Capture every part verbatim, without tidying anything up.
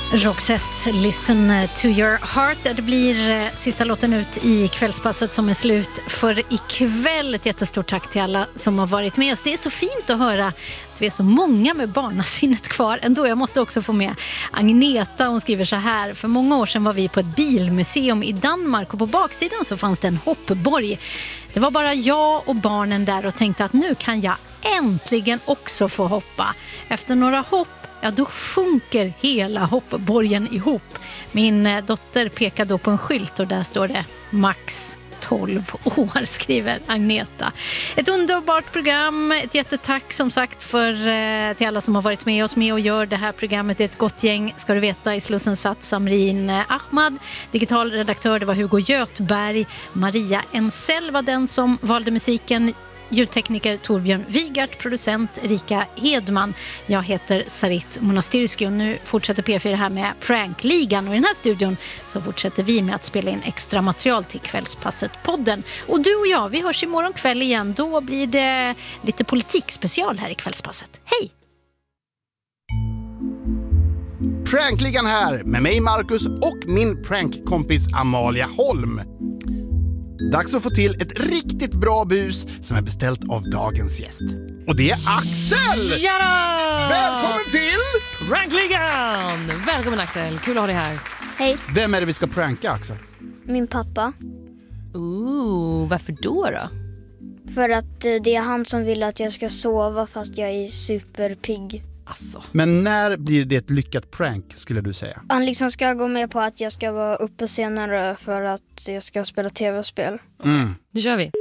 Roxette, Listen to your heart. Det blir sista låten ut i kvällspasset som är slut för ikväll. Ett jättestort tack till alla som har varit med oss. Det är så fint att höra att vi är så många med barnasinnet kvar. Ändå, jag måste också få med Agneta. Hon skriver så här: för många år sedan var vi på ett bilmuseum i Danmark och på baksidan så fanns det en hoppborg. Det var bara jag och barnen där och tänkte att nu kan jag äntligen också få hoppa. Efter några hopp, ja, då sjunker hela hoppborgen ihop. Min dotter pekar då på en skylt och där står det max tolv år, skriver Agneta. Ett underbart program. Ett jättetack som sagt för, till alla som har varit med oss med och gör det här programmet. Det är ett gott gäng, ska du veta. I Slussen satt Samrin Ahmad. Digital redaktör, det var Hugo Götberg. Maria Ensell var den som valde musiken. Ljudtekniker Torbjörn Wigart, producent Erika Hedman. Jag heter Sarit Monastyrski och nu fortsätter P fyra här med Prankligan. Och i den här studion så fortsätter vi med att spela in extra material till Kvällspasset-podden. Och du och jag, vi hörs imorgon kväll igen. Då blir det lite politikspecial här i Kvällspasset. Hej! Prankligan här med mig Marcus och min prankkompis Amalia Holm. Dags att få till ett riktigt bra bus som är beställt av dagens gäst. Och det är Axel! Ja! Välkommen till Prankligan! Välkommen Axel, kul att ha dig här. Hej, Vem är det vi ska pranka, Axel? min pappa. Ooh, varför då då? För att eh, det är han som vill att jag ska sova fast jag är superpigg. Alltså. Men när blir det ett lyckat prank, skulle du säga? Han liksom ska gå med på att jag ska vara uppe senare för att jag ska spela tv-spel. Mm. Nu kör vi.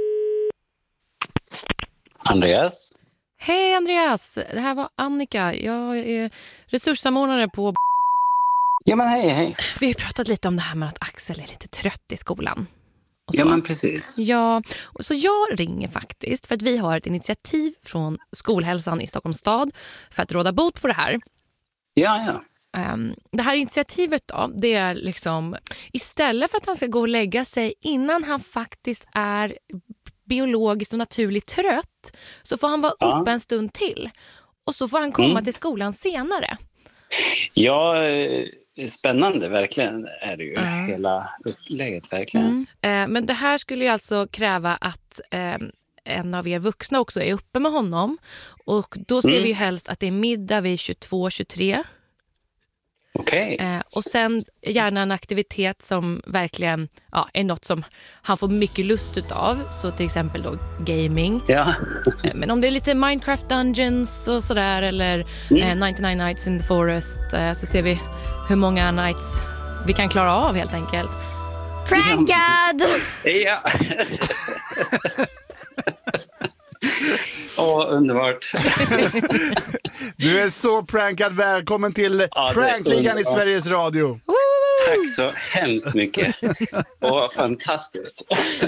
Andreas? Hej Andreas, det här var Annika. Jag är resurssamordnare på... Ja men hej, hej. Vi har pratat lite om det här med att Axel är lite trött i skolan. Och så. Ja men precis. Ja, och så jag ringer faktiskt för att vi har ett initiativ från skolhälsan i Stockholms stad för att råda bot på det här. Ja, ja. Um, det här initiativet då, det är liksom istället för att han ska gå och lägga sig innan han faktiskt är biologiskt och naturligt trött så får han vara Ja. uppe en stund till och så får han komma Mm. till skolan senare. Ja, eh, spännande verkligen är det ju. Mm. Hela upplägget verkligen. Mm. Uh, men det här skulle ju alltså kräva att uh, en av er vuxna också är uppe med honom och då ser Mm. vi ju helst att det är middag vid tjugotvå tjugotre. Okej. Eh, och sen gärna en aktivitet som verkligen ja, är något som han får mycket lust utav. Så till exempel då gaming. Ja. Eh, men om det är lite Minecraft Dungeons och sådär eller Mm. eh, nittionio Nights in the Forest eh, så ser vi hur många nights vi kan klara av helt enkelt. Prankad! Ja. Åh, underbart. Du är så prankad. Välkommen till Ja, det är Prankligan i underbart. Sveriges Radio. Tack så hemskt mycket. Åh, fantastiskt.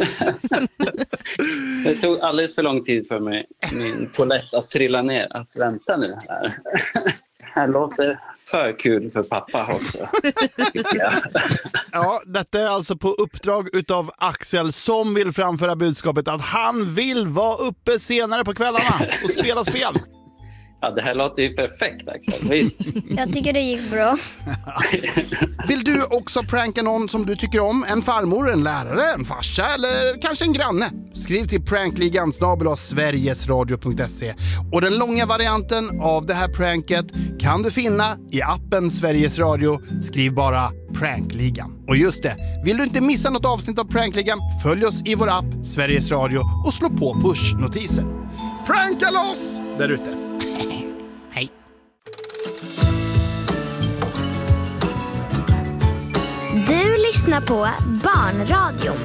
Det tog alldeles för lång tid för mig, min polett att trilla ner. Att vänta nu här. Det här låter för kul för pappa också. Ja. Ja, detta är alltså på uppdrag utav Axel som vill framföra budskapet att han vill vara uppe senare på kvällarna och spela spel. Ja, det här låter ju perfekt, Axel. Visst. Jag tycker det gick bra. Vill du också pranka någon som du tycker om? En farmor, en lärare, en farsa eller kanske en granne? Skriv till prankligan snabel-a sverigesradio punkt se. Och den långa varianten av det här pranket kan du finna i appen Sveriges Radio. Skriv bara Prankligan. Och just det, vill du inte missa något avsnitt av Prankligan, följ oss i vår app Sveriges Radio och slå på push-notiser. Pranka loss där ute! Hej! Du lyssnar på Barnradion.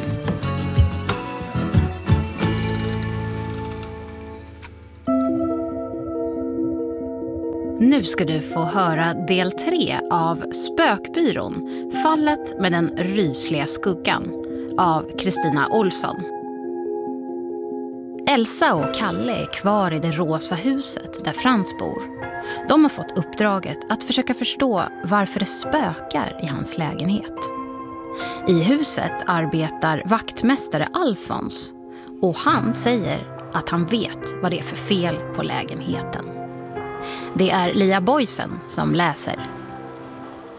Nu ska du få höra del tre av Spökbyrån, fallet med den rysliga skuggan av Kristina Olsson. Elsa och Kalle är kvar i det rosa huset där Frans bor. De har fått uppdraget att försöka förstå varför det spökar i hans lägenhet. I huset arbetar vaktmästare Alfons och han säger att han vet vad det är för fel på lägenheten. Det är Lia Boysen som läser.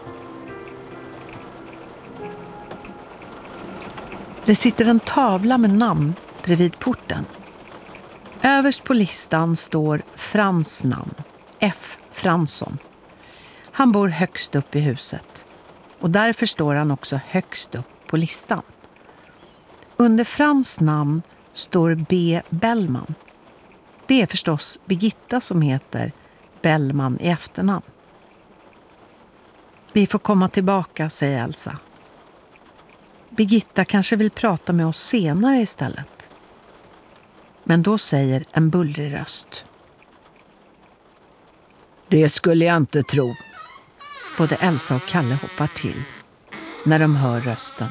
Det sitter en tavla med namn bredvid porten. Överst på listan står Frans namn, F. Fransson. Han bor högst upp i huset och därför står han också högst upp på listan. Under Frans namn står B. Bellman. Det är förstås Birgitta som heter Bellman i efternamn. Vi får komma tillbaka, säger Elsa. Birgitta kanske vill prata med oss senare istället. Men då säger en bullrig röst. Det skulle jag inte tro. Både Elsa och Kalle hoppar till när de hör rösten.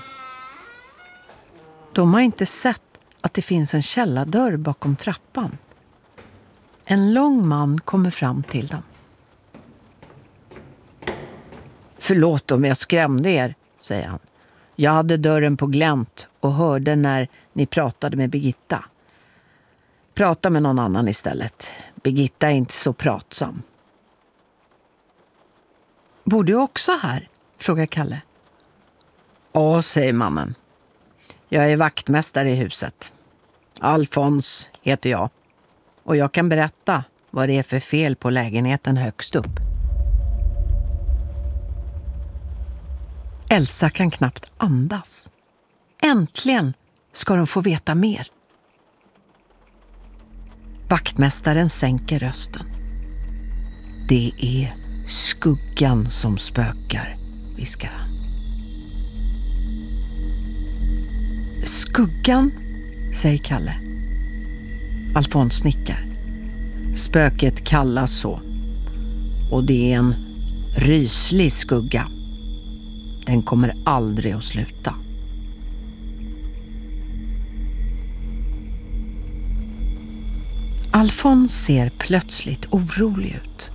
De har inte sett att det finns en källardörr bakom trappan. En lång man kommer fram till dem. Förlåt om jag skrämde er, säger han. Jag hade dörren på glänt och hörde när ni pratade med Birgitta. Prata med någon annan istället. Birgitta är inte så pratsam. Bor du också här? Frågar Kalle. Ja, säger mannen. Jag är vaktmästare i huset. Alfons heter jag. Och jag kan berätta vad det är för fel på lägenheten högst upp. Elsa kan knappt andas. Äntligen ska de få veta mer. Vaktmästaren sänker rösten. Det är skuggan som spökar, viskar han. Skuggan, säger Kalle. Alfons nickar. Spöket kallas så. Och det är en ryslig skugga. Den kommer aldrig att sluta. Alfons ser plötsligt orolig ut.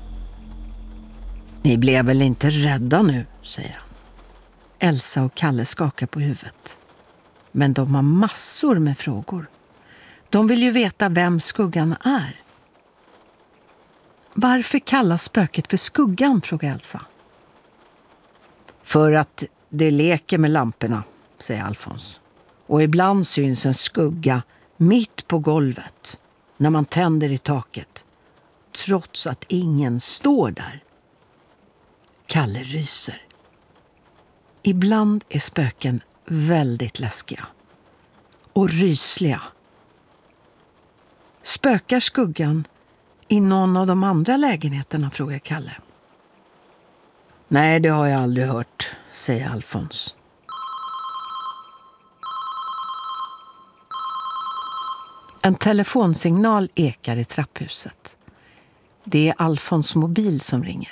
Ni blev väl inte rädda nu, säger han. Elsa och Kalle skakar på huvudet. Men de har massor med frågor. De vill ju veta vem skuggan är. Varför kallas spöket för skuggan, frågar Elsa. För att det leker med lamporna, säger Alfons. Och ibland syns en skugga mitt på golvet när man tänder i taket. Trots att ingen står där. Kalle ryser. Ibland är spöken väldigt läskiga. Och rysliga. Spökar skuggan i någon av de andra lägenheterna, frågar Kalle. Nej, det har jag aldrig hört, säger Alfons. En telefonsignal ekar i trapphuset. Det är Alfons mobil som ringer.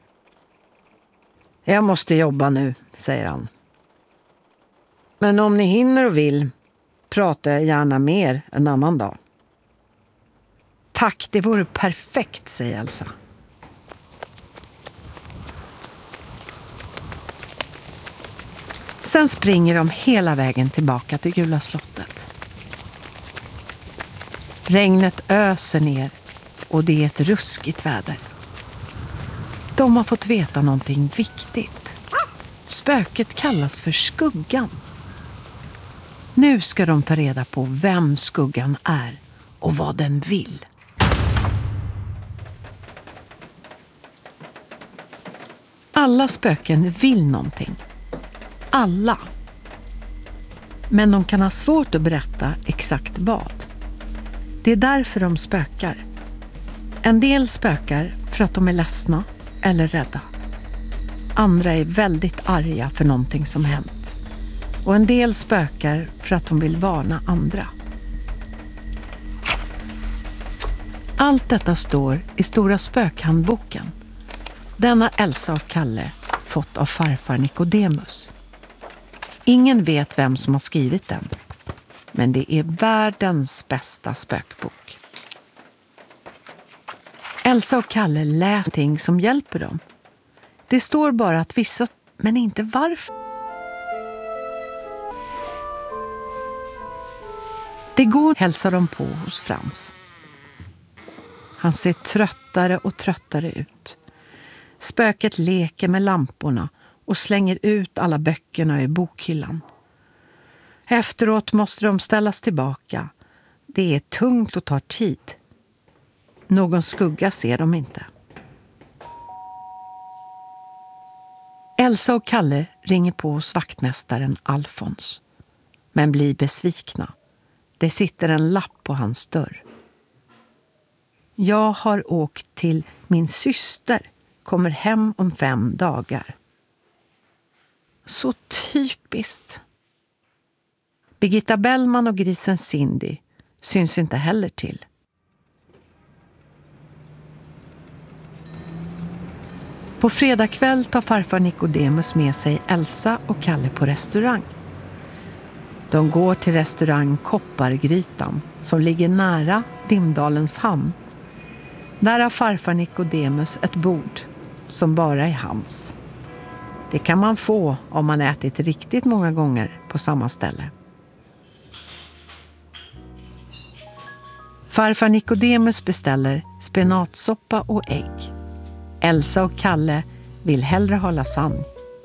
Jag måste jobba nu, säger han. Men om ni hinner och vill, pratar jag gärna mer en annan dag. Tack, det vore perfekt, säger Elsa. Sen springer de hela vägen tillbaka till Gula slottet. Regnet öser ner och det är ett ruskigt väder. De har fått veta någonting viktigt. Spöket kallas för skuggan. Nu ska de ta reda på vem skuggan är och vad den vill. Alla spöken vill någonting. Alla. Men de kan ha svårt att berätta exakt vad. Det är därför de spökar. En del spökar för att de är ledsna eller rädda. Andra är väldigt arga för någonting som hänt. Och en del spökar för att de vill varna andra. Allt detta står i Stora spökhandboken. Denna Elsa och Kalle fått av farfar Nikodemus. Ingen vet vem som har skrivit den. Men det är världens bästa spökbok. Elsa och Kalle läser ting som hjälper dem. Det står bara att vissa, men inte varför. Det går hälsar de på hos Frans. Han ser tröttare och tröttare ut. Spöket leker med lamporna och slänger ut alla böckerna i bokhyllan. Efteråt måste de ställas tillbaka. Det är tungt och tar tid. Någon skugga ser de inte. Elsa och Kalle ringer på hos vaktmästaren Alfons. Men blir besvikna. Det sitter en lapp på hans dörr. Jag har åkt till min syster. Kommer hem om fem dagar. Så typiskt. Birgitta Bellman och grisen Cindy syns inte heller till. På fredag kväll tar farfar Nikodemus med sig Elsa och Kalle på restaurang. De går till restaurang Koppargrytan som ligger nära Dimdalens hamn. Där har farfar Nikodemus ett bord som bara är hans. Det kan man få om man ätit riktigt många gånger på samma ställe. Farfar Nikodemus beställer spenatsoppa och ägg. Elsa och Kalle vill hellre ha lasagne.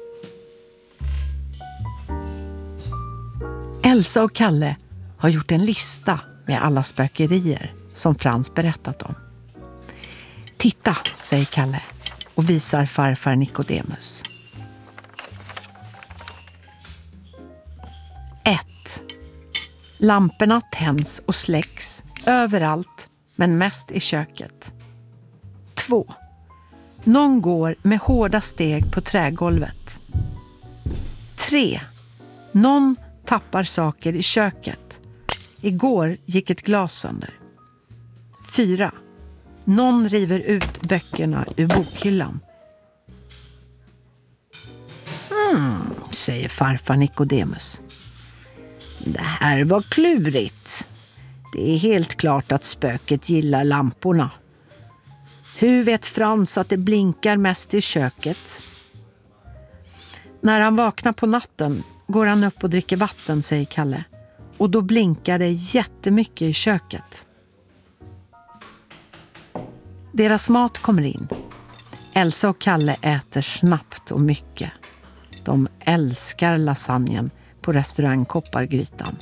Elsa och Kalle har gjort en lista med alla spökerier som Frans berättat om. Titta, säger Kalle och visar farfar Nikodemus. ett. Lamporna tänds och släcks överallt, men mest i köket. två. Någon går med hårda steg på trägolvet. tre. Någon tappar saker i köket. Igår gick ett glas sönder. fyra. Någon river ut böckerna ur bokhyllan. Hmm, säger farfar Nikodemus. Det här var klurigt. Det är helt klart att spöket gillar lamporna. Hur vet Frans att det blinkar mest i köket? När han vaknar på natten går han upp och dricker vatten, säger Kalle. Och då blinkar det jättemycket i köket. Deras mat kommer in. Elsa och Kalle äter snabbt och mycket. De älskar lasagnen på restaurang Koppargrytan.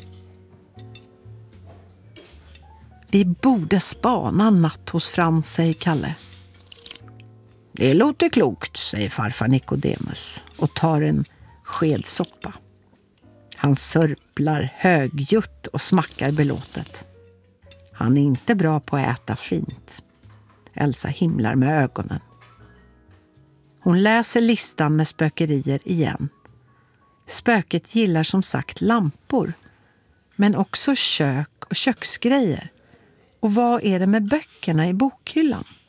Vi borde spana natt hos Frans, säger Kalle. Det låter klokt, säger farfar Nikodemus och tar en skedsoppa. Han sörplar högljutt och smackar belåtet. Han är inte bra på att äta fint. Elsa himlar med ögonen. Hon läser listan med spökerier igen. Spöket gillar som sagt lampor, men också kök och köksgrejer. Och vad är det med böckerna i bokhyllan?